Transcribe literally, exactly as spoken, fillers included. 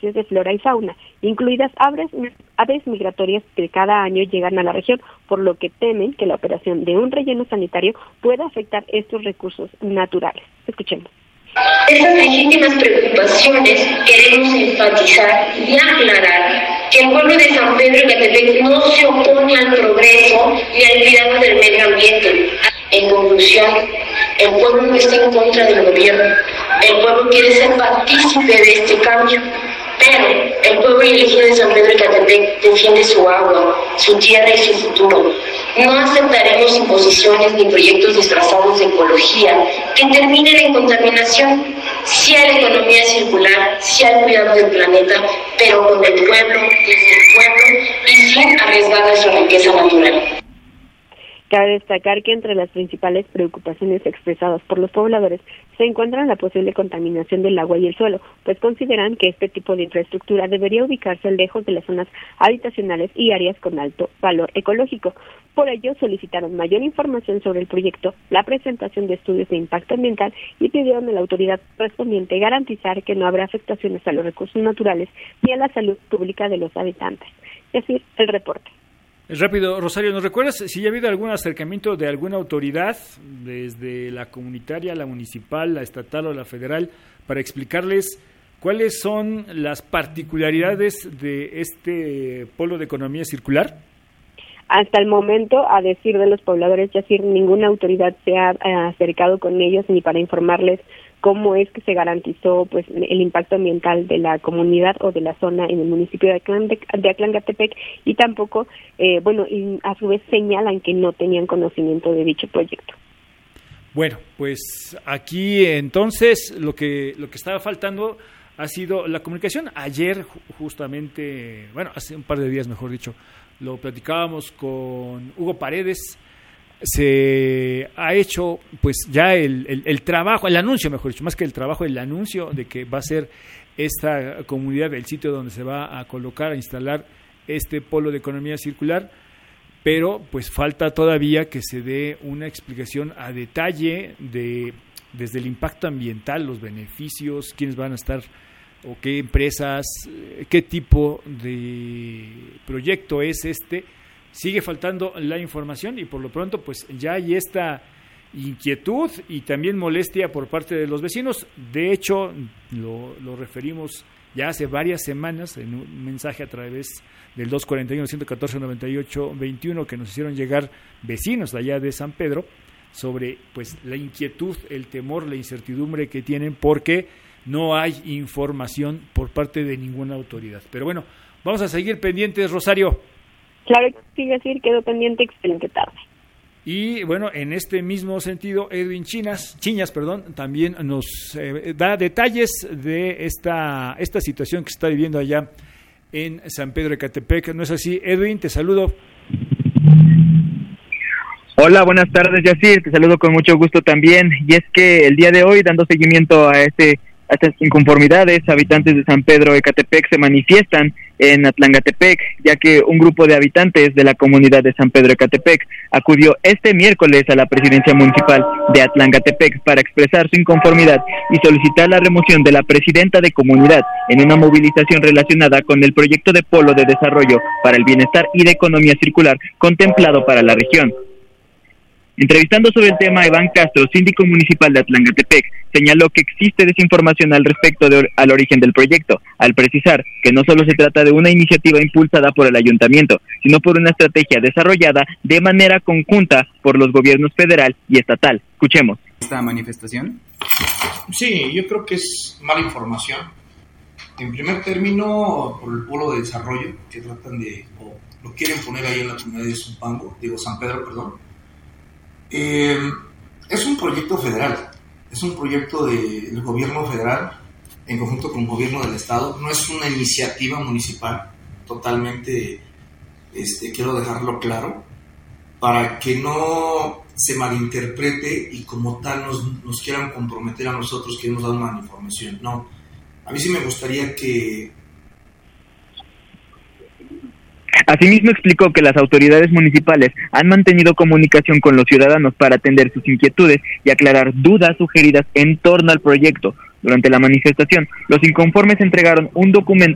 especies de flora y fauna, incluidas aves, aves migratorias que cada año llegan a la región, por lo que temen que la operación de un relleno sanitario pueda afectar estos recursos naturales. Escuchemos. Esas legítimas preocupaciones queremos enfatizar y aclarar que el pueblo de San Pedro Ecatepec no se opone al progreso ni al cuidado del medio ambiente. En conclusión, el pueblo no está en contra del gobierno. El pueblo quiere ser partícipe de este cambio. Pero el pueblo elegido de San Pedro Ecatepec defiende su agua, su tierra y su futuro. No aceptaremos imposiciones ni proyectos disfrazados de ecología que terminen en contaminación, sí a la economía circular, sí al cuidado del planeta, pero con el pueblo, desde el pueblo y sin arriesgar nuestra riqueza natural. Cabe destacar que entre las principales preocupaciones expresadas por los pobladores se encuentran la posible contaminación del agua y el suelo, pues consideran que este tipo de infraestructura debería ubicarse lejos de las zonas habitacionales y áreas con alto valor ecológico. Por ello, solicitaron mayor información sobre el proyecto, la presentación de estudios de impacto ambiental y pidieron a la autoridad correspondiente garantizar que no habrá afectaciones a los recursos naturales ni a la salud pública de los habitantes. Es decir, el reporte. Rápido, Rosario, ¿nos recuerdas si ya ha habido algún acercamiento de alguna autoridad, desde la comunitaria, la municipal, la estatal o la federal, para explicarles cuáles son las particularidades de este polo de economía circular? Hasta el momento, a decir de los pobladores, ya decir, ninguna autoridad se ha eh, acercado con ellos ni para informarles cómo es que se garantizó pues el impacto ambiental de la comunidad o de la zona en el municipio de Atlangatepec, y tampoco, eh, bueno, y a su vez señalan que no tenían conocimiento de dicho proyecto. Bueno, pues aquí entonces lo que lo que estaba faltando ha sido la comunicación. Ayer justamente, bueno, hace un par de días mejor dicho, lo platicábamos con Hugo Paredes. Se ha hecho pues ya el, el, el trabajo, el anuncio mejor dicho, más que el trabajo, el anuncio de que va a ser esta comunidad el sitio donde se va a colocar, a instalar este polo de economía circular, pero pues falta todavía que se dé una explicación a detalle de desde el impacto ambiental, los beneficios, quiénes van a estar o qué empresas, qué tipo de proyecto es este. Sigue faltando la información y por lo pronto pues ya hay esta inquietud y también molestia por parte de los vecinos. De hecho, lo, lo referimos ya hace varias semanas en un mensaje a través del dos cuatro uno, uno uno cuatro, nueve ocho dos uno que nos hicieron llegar vecinos de allá de San Pedro sobre pues la inquietud, el temor, la incertidumbre que tienen porque no hay información por parte de ninguna autoridad. Pero bueno, vamos a seguir pendientes, Rosario. Claro que sí, decir, quedó pendiente, excelente tarde. Y bueno, en este mismo sentido, Edwin Chinas, Chiñas, perdón, también nos eh, da detalles de esta esta situación que se está viviendo allá en San Pedro Ecatepec. ¿No es así, Edwin? Te saludo. Hola, buenas tardes, Yacir, te saludo con mucho gusto también. Y es que el día de hoy, dando seguimiento a este a estas inconformidades, habitantes de San Pedro Ecatepec se manifiestan en Atlangatepec, ya que un grupo de habitantes de la comunidad de San Pedro Ecatepec acudió este miércoles a la presidencia municipal de Atlangatepec para expresar su inconformidad y solicitar la remoción de la presidenta de comunidad en una movilización relacionada con el proyecto de polo de desarrollo para el bienestar y de economía circular contemplado para la región. Entrevistando sobre el tema, Iván Castro, síndico municipal de Atlangatepec, señaló que existe desinformación al respecto de, al origen del proyecto, al precisar que no solo se trata de una iniciativa impulsada por el ayuntamiento, sino por una estrategia desarrollada de manera conjunta por los gobiernos federal y estatal. Escuchemos. ¿Esta manifestación? Sí, yo creo que es mala información. En primer término, por el polo de desarrollo que tratan de, o lo quieren poner ahí en la comunidad de Zumpango, digo San Pedro, perdón. Eh, es un proyecto federal, es un proyecto de, del gobierno federal en conjunto con el gobierno del estado, no es una iniciativa municipal, totalmente, este, quiero dejarlo claro, para que no se malinterprete y como tal nos, nos quieran comprometer a nosotros que hemos dado una información. No, a mí sí me gustaría que... Asimismo explicó que las autoridades municipales han mantenido comunicación con los ciudadanos para atender sus inquietudes y aclarar dudas sugeridas en torno al proyecto. Durante la manifestación, los inconformes entregaron un documento